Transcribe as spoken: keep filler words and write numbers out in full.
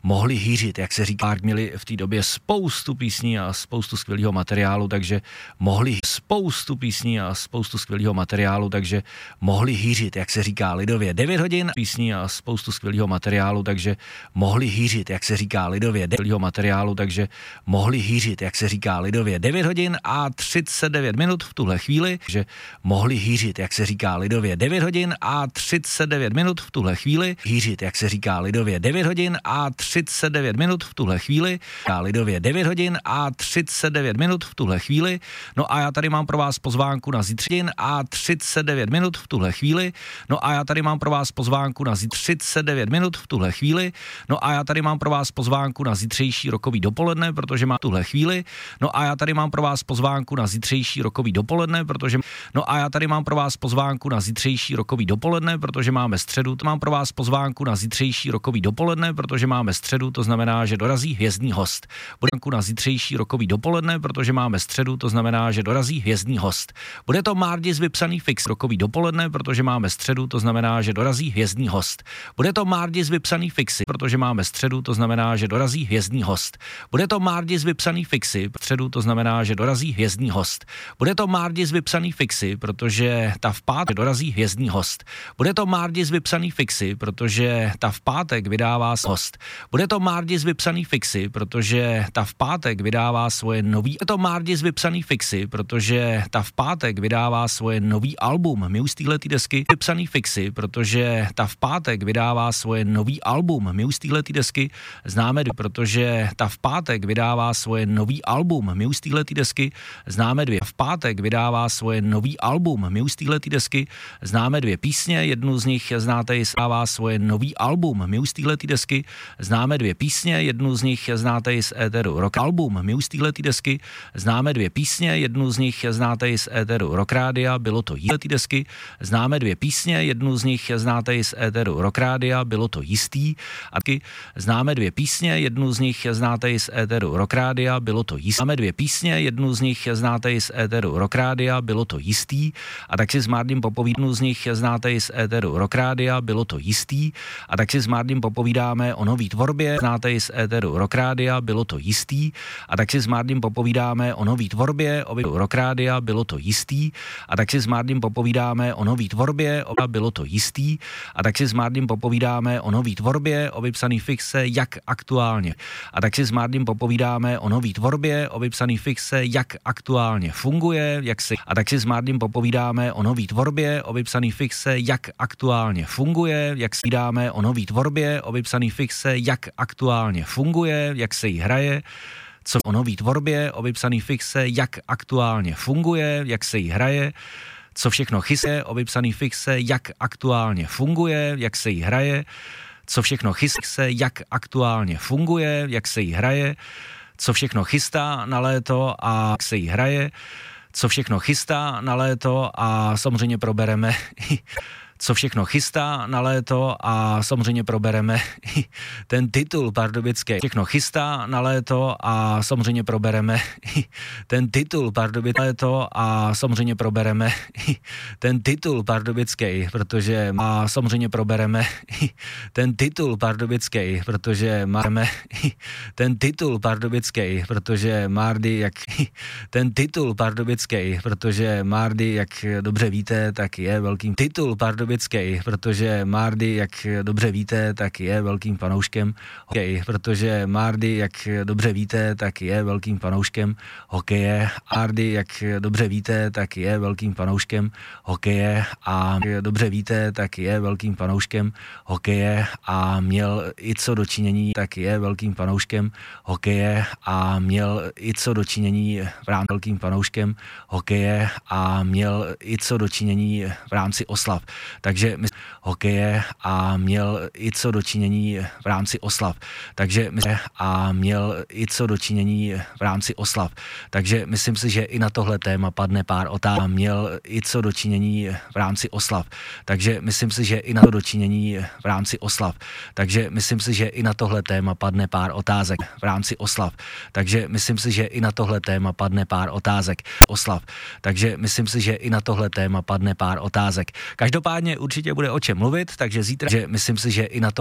mohli hýřit, jak se říká, měli v té době spoustu písní a spoustu skvělého materiálu, takže mohli spoustu písní a spoustu skvělého materiálu, takže mohli hýřit, jak se říká lidově, devět hodin písní a spoustu skvělého materiálu, takže mohli hýřit, jak se říká lidově, skvělého materiálu, takže mohli hýřit, jak se říká lidově, devět hodin a třicet devět minut v tuhle chvíli, že mohli hýřit, jak se říká lidově, devět hodin a třicet devět minut v tuhle chvíli, hýřit, jak se říká lidově, devět hodin a třicet devět minut v tuhle chvíli, a lidově devět hodin a třicet devět minut v tuhle chvíli, no a já tady mám pro vás pozvánku na zítřejší a třicet devět minut v tuhle chvíli, no a já tady mám pro vás pozvánku na zítřejší třicet devět minut v tuhle chvíli, no a já tady mám pro vás pozvánku na zítřejší rokový dopoledne, protože má tuhle chvíli, no a já tady mám pro vás pozvánku na zítřejší rokový dopoledne, protože no a já tady mám pro vás pozvánku na zítřejší rokový dopoledne, protože máme středu, to mám pro vás pozvánku na zítřejší rokový dopoledne, protože máme středu, to znamená, že dorazí hvězdný host. Budeme na zítřejší rokový dopoledne, protože máme středu, to znamená, že dorazí hvězdný host. Bude to Mardis vypsaný fix rokový dopoledne, protože máme středu, to znamená, že dorazí hvězdný host. Bude to Mardis vypsaný fixy, protože máme středu, to znamená, že dorazí hvězdný host. Bude to Mardis vypsaný fixy, středu, to znamená, že dorazí hvězdný host. Bude to Mardis vypsaný fixy, protože ta v pátek dorazí hvězdný host. Bude to Mardis vypsaný fixy, protože ta v pátek vydává host. Bude to Mardis vypsaný fixy, protože ta v pátek vydává svoje nový. Bude to Mardis vypsaný fixy, protože ta v pátek vydává svoje nový album. My už z téhletý desky vypsaný fixy, protože ta v pátek vydává svoje nový album. My už z téhletý desky známe, protože ta v pátek vydává svoje nový album. My už z téhletý desky známe dvě. V pátek vydává svoje nový album. My už z téhletý desky známe dvě písně, jednu z nich znáte i dává svoje nový album. My už z téhletý desky známe dvě písně, jednu z nich znáte i z éteru Rock album. My už z téhletý desky známe dvě písně, jednu z nich znáte i z éteru Rock Rádia, bylo to jistý desky. Známe dvě písně, jednu z nich znáte i z éteru Rock Rádia, bylo to jistý. A taky známe dvě písně, jednu z nich znáte i z éteru Rock Rádia, bylo to jistý. Známe dvě písně, jednu z nich znáte i z éteru Rock Rádia, bylo to jistý. A tak si s Mardim popovídnu z nich znáte i z éteru Rock Rádia, bylo to jistý. A tak si s Mardim popovídáme o nový tvorbě, znáte i z éteru Rock Rádia, bylo to jistý. A tak si s Mardim popovídáme o nový tvorbě, o Rock Rádia, bylo to jistý. A tak si s Mardim popovídáme o nový tvorbě, o bylo to jistý. A tak si s Mardim popovídáme o nový tvorbě, o vypsaný fixe, jak aktuálně. A tak si s Mardim popovídáme o nový tvorbě, o vypsaný fixe, jak aktuálně funguje, jak si. A tak si s Mardim popovídáme o nový tvorbě, o vypsaný fixe, jak aktuálně funguje, jak si dáme o nový tvorbě, o vypsaný fixe, jak aktuálně funguje, jak se jí hraje, co o nový tvorbě, o vypsaný fixe, jak aktuálně funguje, jak se jí hraje, co všechno chystá, o vypsaný fixe, jak aktuálně funguje, jak se jí hraje, co všechno chystá, jak aktuálně funguje, jak se jí hraje, co všechno chystá na léto a jak se jí hraje, co všechno chystá na léto a samozřejmě probereme co všechno chystá na léto a samozřejmě probereme ten titul pardubický. Všechno chystá na léto a samozřejmě probereme ten titul pardubický léto a samozřejmě probereme ten titul pardubický, protože a samozřejmě probereme ten titul pardubický, protože máme ten titul pardubický, protože Mardy, jak ten titul pardubický, protože Mardy, jak dobře víte, tak je velkým titul pardubický, protože Mardy, jak dobře víte, tak je velkým fanouškem hokeje, protože Mardy, jak dobře víte, tak je velkým fanouškem hokeje. Mardy, jak dobře víte, tak je velkým fanouškem hokeje a dobře víte, tak je velkým fanouškem hokeje a měl i co dočinění, tak je velkým fanouškem hokeje a měl i co dočinění v rámci velkým fanouškem hokeje a měl i co dočinění v rámci oslav. Takže my hokeje a měl i co dočinění v rámci oslav. Takže my a měl i co dočinění v rámci oslav. Takže myslím si, že i na tohle téma padne pár otázek. Měl i co dočinění v rámci oslav. Takže myslím si, že i na to dočinění v rámci oslav. Takže myslím si, že i na tohle téma padne pár otázek v rámci oslav. Takže myslím si, že i na tohle téma padne pár otázek oslav. Takže myslím si, že i na tohle téma padne pár otázek. Každopádně určitě bude o čem mluvit, takže zítra, že myslím si, že i na to